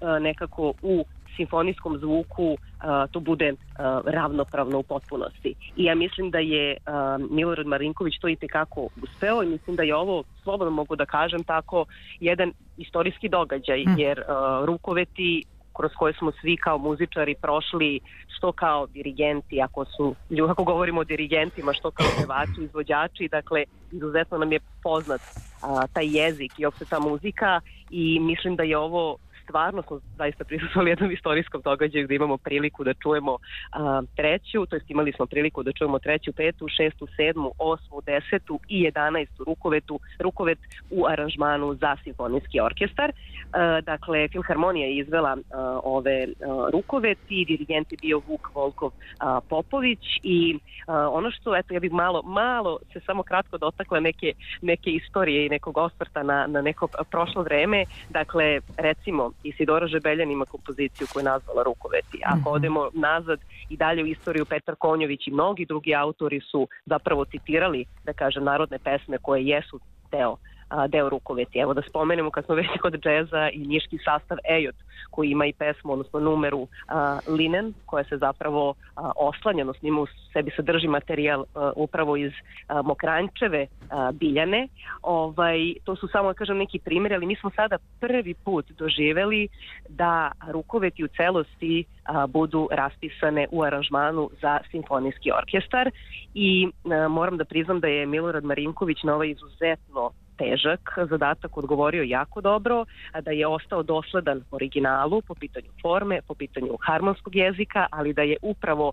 nekako u simfonijskom zvuku to bude ravnopravno u potpunosti. I ja mislim da je Milorad Marinković to i tekako uspeo i mislim da je ovo, slobodno mogu da kažem tako, jedan istorijski događaj, jer rukoveti kroz koje smo svi kao muzičari prošli, što kao dirigenti, ako govorimo o dirigentima, što kao pevači, izvođači, dakle, izuzetno nam je poznat taj jezik i opšte ta muzika i mislim da je ovo stvarno smo zaista prisustvovali jednom istorijskom događaju gde imamo priliku da čujemo treću, to jest imali smo priliku da čujemo treću, petu, šestu, sedmu, osmu, desetu i 11. rukovet u aranžmanu za simfonijski orkestar. Dakle, Filharmonija je izvela ove rukoveti, dirigent je bio Vuk Volkov Popović i ono što, eto, ja bih malo se samo kratko dotakla neke istorije i nekog osvrta na neko prošlo vreme. Dakle, recimo, Isidora Žebeljan ima kompoziciju koju je nazvala Rukoveti. Ako odemo nazad i dalje u istoriju, Petar Konjović i mnogi drugi autori su zapravo citirali, da kažem, narodne pesme koje jesu deo Rukoveti. Evo da spomenemo, kad smo već kod džeza, i niški sastav Ejot, koji ima i pesmu, odnosno numeru Linen, koja se zapravo oslanja, odnosno ima u sebi sadrži materijal upravo iz Mokranjčeve biljane. To su samo, da kažem, neki primjeri, ali mi smo sada prvi put doživeli da rukoveti u celosti budu raspisane u aranžmanu za simfonijski orkestar i moram da priznam da je Milorad Marinković na ovaj izuzetno težak zadatak odgovorio jako dobro, da je ostao dosledan originalu po pitanju forme, po pitanju harmonskog jezika, ali da je upravo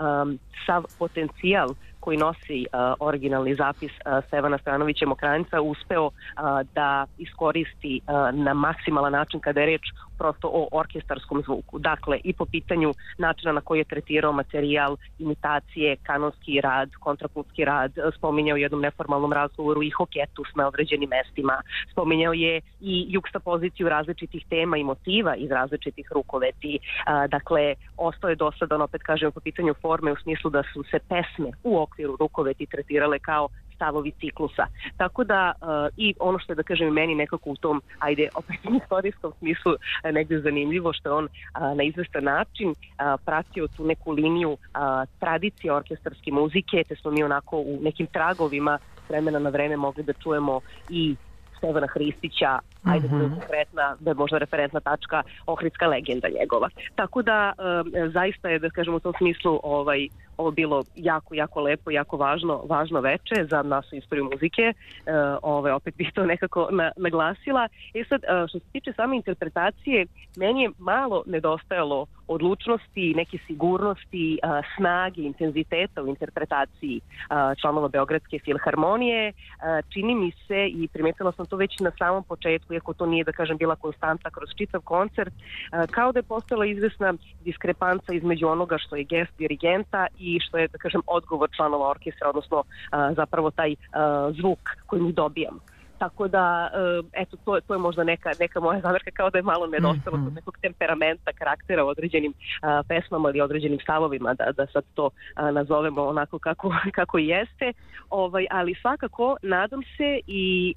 sav potencijal koji nosi originalni zapis Stevana Stanovića Mokranjca uspeo da iskoristi na maksimalan način kada je reč prosto o orkestarskom zvuku. Dakle, i po pitanju načina na koji je tretirao materijal, imitacije, kanonski rad, kontrapunktski rad, spominjao u jednom neformalnom razgovoru i hoketus na određenim mestima, spominjao je i jukstapoziciju različitih tema i motiva iz različitih rukoveti. Dakle, ostao je dosadan, opet kažem, po pitanju forme u smislu da su se pesme u okviru rukoveti tretirale kao stavovi ciklusa. Tako da i ono što je, da kažem, meni nekako u tom, opet istorijskom smislu negdje zanimljivo, što je on na izvestan način pratio tu neku liniju tradicije orkestarske muzike, te smo mi onako u nekim tragovima vremena na vreme mogli da čujemo i Stevana Hristića, konkretna, da je možda referentna tačka, Ohridska legenda njegova. Tako da zaista je, da kažem, u tom smislu ovo bilo jako, jako lepo, jako važno veče za našu istoriju muzike. Opet bih to nekako naglasila. Sad, što se tiče same interpretacije, meni je malo nedostajalo odlučnosti, neke sigurnosti, snage, intenziteta u interpretaciji članova Beogradske filharmonije. Čini mi se, i primetila sam to već na samom početku, iako to nije, da kažem, bila konstanta kroz čitav koncert, kao da je postojala izvesna diskrepanca između onoga što je gest dirigenta i što je, da kažem, odgovor članova orkestra, odnosno zapravo taj zvuk koji mi dobijamo. Tako da, eto, to je možda neka moja zamerka, kao da je malo nedostalo kod nekog temperamenta, karaktera u određenim pesmama ili određenim stavovima, da sad to nazovemo onako kako i jeste. Ali svakako, nadam se i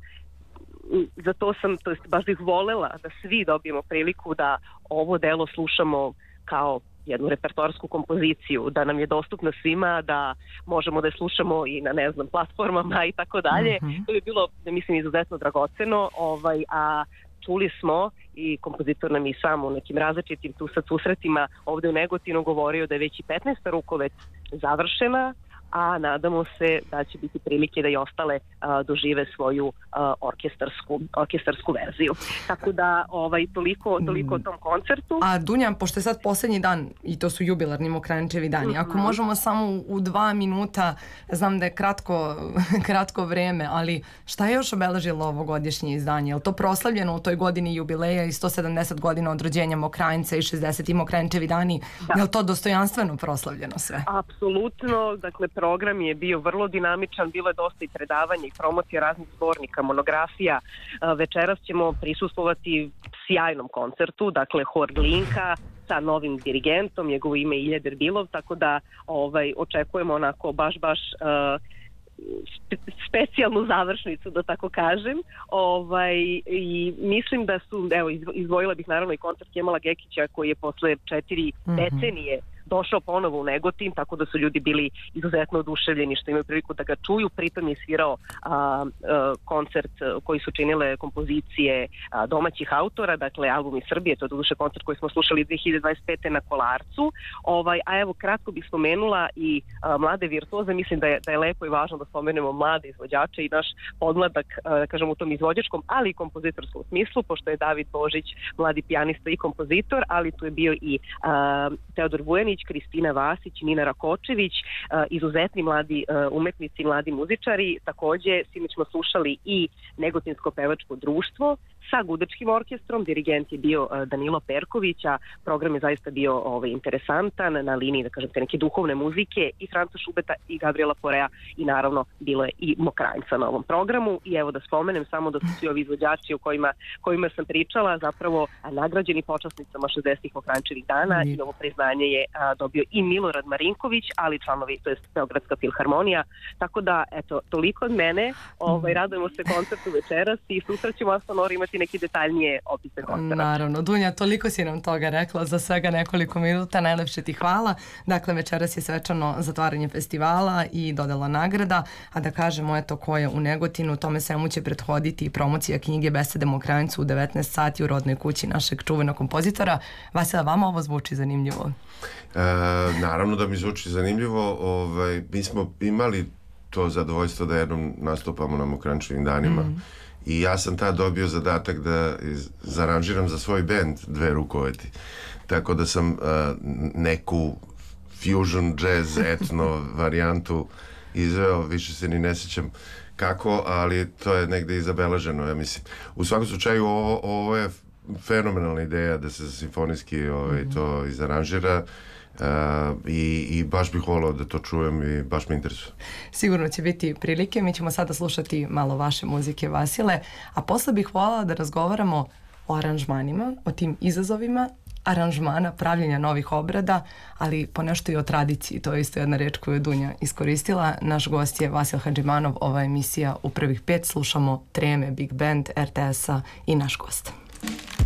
za to sam, to jest baš bih volela da svi dobijemo priliku da ovo delo slušamo kao jednu repertoarsku kompoziciju, da nam je dostupna svima, da možemo da je slušamo i na, ne znam, platformama i tako dalje. To bi bilo, mislim, izuzetno dragoceno, a čuli smo i kompozitor nam i sam u nekim različitim tu sad susretima ovde u Negotinu govorio da je već i 15. rukovet završena, a nadamo se da će biti prilike da i ostale dožive svoju orkestarsku verziju. Tako da toliko o tom koncertu. A Dunja, pošto je sad poslednji dan i to su jubilarni Mokranjčevi dani, ako možemo samo u 2 minuta, znam da je kratko vreme, ali šta je još obeležilo ovogodišnje izdanje? Je li to proslavljeno u toj godini jubileja i 170 godina od rođenja Mokranjca i 60. Mokranjčevi dani? Je li to dostojanstveno proslavljeno sve? Apsolutno, dakle, program je bio vrlo dinamičan, bilo je dosta i predavanja i promocija raznih zbornika, monografija. Večeras ćemo prisustvovati sjajnom koncertu, dakle Hor Glinka sa novim dirigentom, njegovo ime je Ilja Derbilov, tako da očekujemo onako baš specijalnu završnicu, da tako kažem. I mislim da su, evo, izdvojila bih naravno i koncert Kemala Gekića koji je posle 4 decenije došao ponovo u Negotin, tako da su ljudi bili izuzetno oduševljeni što imaju priliku da ga čuju. Pritom je svirao koncert koji su činile kompozicije domaćih autora, dakle album iz Srbije, to je doduše koncert koji smo slušali 2025. na Kolarcu. A evo, kratko bih spomenula i mlade virtuoze. Mislim da je lepo i važno da spomenemo mlade izvođače i naš podmladak, kažem, u tom izvođačkom, ali i kompozitorskom smislu, pošto je David Božić mladi pijanista i kompozitor, ali tu je bio i Teodor Vujanić, Kristina Vasić, Nina Rakočević, izuzetni mladi umetnici, mladi muzičari. Takođe, sinoć smo slušali i Negotinsko pevačko društvo sa gudačkim orkestrom. Dirigent je bio Danilo Perković, a program je zaista bio interesantan na liniji, da kažem, te neke duhovne muzike i Franca Šubeta i Gabriela Porea i naravno bilo je i Mokranjca na ovom programu. I evo da spomenem samo da su svi ovi izvođači o kojima sam pričala zapravo nagrađeni počasnicama 60. Mokranjčevih dana i ovo priznanje je dobio i Milorad Marinković, ali članovi, to je Beogradska filharmonija. Tako da, eto, toliko od mene. Radujemo se koncertu večeras i sutra ćemo Astanor imati neki detaljnije opise koncerta. Naravno. Dunja, toliko si nam toga rekla za svega nekoliko minuta. Najlepše ti hvala. Dakle, večeras je svečano zatvaranje festivala i dodela nagrada, a da kažemo, eto, ko je u Negotinu, tome svemu će prethoditi promocija knjige Besede Mokranjcu u 19 sati u rodnoj kući našeg čuvenog kompozitora. Vasila, vama ovo zvuči zanimljivo? Naravno da mi zvuči zanimljivo. Mi smo imali to zadovoljstvo da jednom nastupamo na Mokranjčevim danima i ja sam tad dobio zadatak da zaranžiram za svoj bend 2 rukoveti. Tako da sam neku fusion, jazz, etno varijantu izveo, više se ni ne sjećam kako, ali to je negde i zabeleženo, ja mislim. U svakom slučaju ovo je fenomenalna ideja da se simfonijski to izaranžira. I baš bih volao da to čujem i baš me interesuje. Sigurno će biti prilike. Mi ćemo sada slušati malo vaše muzike, Vasile, a posle bih voljela da razgovaramo o aranžmanima, o tim izazovima aranžmana, pravljenja novih obrada, ali ponešto i o tradiciji. To je isto jedna reč koju je Dunja iskoristila. Naš gost je Vasil Hadžimanov. Ova emisija u prvih 5. Slušamo Treme, Big Band, RTS-a i naš gost.